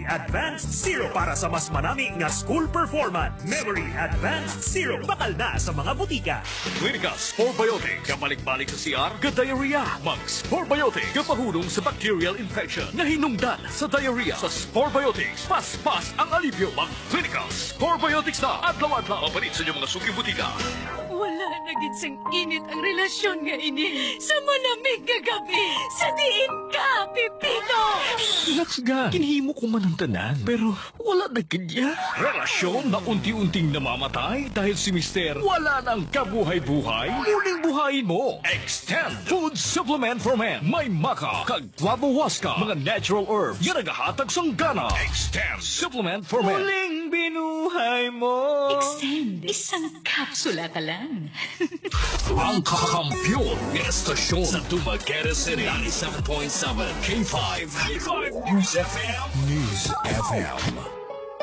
Advanced Zero para sa mas manami nga school performance. Memory Advanced Zero. Bakal na sa mga butika. Clinica Sporbiotic. Kabalik-balik sa CR, ka-diarrhea. Mag Sporbiotic. Kapahulong sa bacterial infection na hinungdan sa diarrhea. Sa Sporbiotics, pas-pas ang alivyo. Mag Clinica Sporbiotics na adlaw-adlaw. Mapalit sa inyong mga suking butika. Wala na gid sang init ang relasyon nga ini. Sa malamig nga gabi, sa diin ka, Pipino! Relax ga. Kinhimo ko man ang tanan. Pero wala na kanya. Relasyon na unti-unting namamatay dahil si Mister wala nang kabuhay-buhay. Muling buhayin mo. Extend Food Supplement for Men. May maka, kag guava huasca, mga natural herbs. Yan nagahatag sang gana. Extend Supplement for Men. Muling binuhay mo. Extend, isang kapsula ka lang. Ang kakampiyon ng estasyon sa Dumaguete City. 97.7 K5 News FM. News FM.